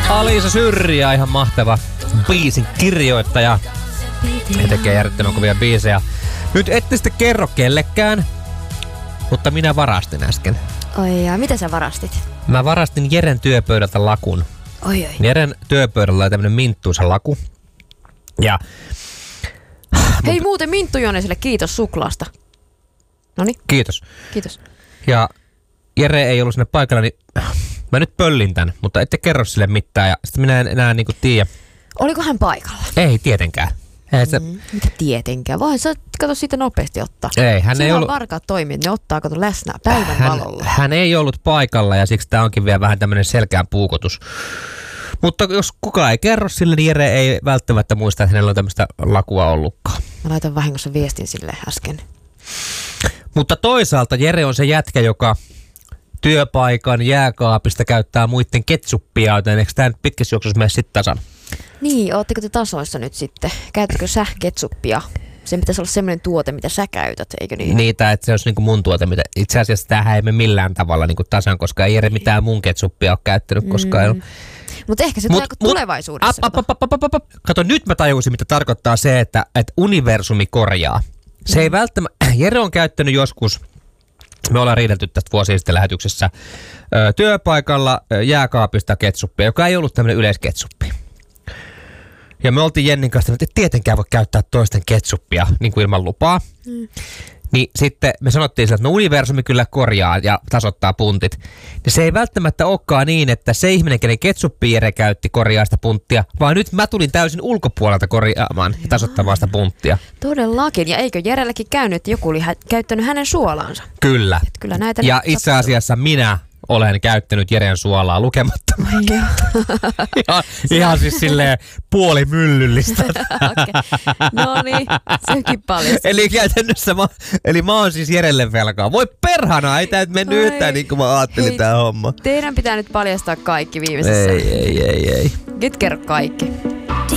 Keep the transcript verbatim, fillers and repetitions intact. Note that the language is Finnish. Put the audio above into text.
Alisa Syrjä, ihan mahtava biisin kirjoittaja. He tekee järjettömän kovia biisejä. Nyt ette sitten kerro kellekään, mutta minä varastin äsken. Oi ja mitä sä varastit? Mä varastin Jeren työpöydältä lakun. Oi oi. Jeren työpöydällä oli tämmönen minttuisa laku. Ja... Hei Mut... muuten Minttu Jonesille kiitos suklaasta. Noniin. Kiitos. Kiitos. Ja Jere ei ollut sinne paikalla, niin mä nyt pöllin tän, mutta ette kerro sille mitään. Ja sitten minä en enää niinku tiedä. Oliko hän paikalla? Ei tietenkään. Ei, se... mm, mitä tietenkään? Voihan sä kato siitä nopeasti ottaa. ei hän Sillä ei on ollut... varkaat toimia, ne ottaa kato läsnä päivän hän, valolla. hän ei ollut paikalla ja siksi tää onkin vielä vähän tämmönen selkään puukotus. Mutta jos kukaan ei kerro sille, niin Jere ei välttämättä muista, että hänellä on tämmöistä lakua ollutkaan. Mä laitan vahingossa viestin sille äsken. Mutta toisaalta Jere on se jätkä, joka työpaikan jääkaapista käyttää muiden ketsuppia, joten eikö tämä nyt pitkässä juoksussa mene sitten tasan? Niin, ootteko te tasoissa nyt sitten? Käytätkö sä ketsuppia? Sen pitäisi olla semmoinen tuote, mitä sä käytät, eikö niin? Niitä, että se olisi niinku mun tuote. Mitä itse asiassa tämähän ei mene millään tavalla niinku tasan, koska ei Jere mitään mun ketsuppia ole käyttänyt koskaan. Mm. Mutta ehkä se mut, tulee mut, tulevaisuudessa. Ap, ap, ap, ap, ap, ap. Kato, nyt mä tajusin, mitä tarkoittaa se, että, että universumi korjaa. Se mm. ei välttämättä... Jere on käyttänyt joskus... Me ollaan riidelty tästä vuosia sitten lähetyksessä ö, työpaikalla ö, jääkaapista ketsuppia, joka ei ollut tämmöinen yleisketsuppi. Ja me oltiin Jennin kanssa, että tietenkään voi käyttää toisten ketsuppia niin kuin ilman lupaa. Mm. Niin sitten me sanottiin sille, että no universumi kyllä korjaa ja tasoittaa puntit. Ja se ei välttämättä olekaan niin, että se ihminen, kenen ketsuppi Jere käytti, korjaa sitä punttia, vaan nyt mä tulin täysin ulkopuolelta korjaamaan ja tasoittamaan sitä punttia. Todellakin. Ja eikö Jerelläkin käynyt, että joku oli hä- käyttänyt hänen suolaansa? Kyllä. Et kyllä näitä ja itse asiassa minä olen käyttänyt Jeren suolaa lukemattomasti. ihan, ihan siis silleen puolimyllyllistä. Okay. No niin, sekin paljon. Eli käytännössä mä, eli mä oon siis Jerelle velkaa. Voi perhana, ei tää nyt mennyt yhtään niin kuin mä ajattelin. Hei, tää homma. Teidän pitää nyt paljastaa kaikki viimeisessä. Ei, ei, ei, ei. Nyt kerro kaikki.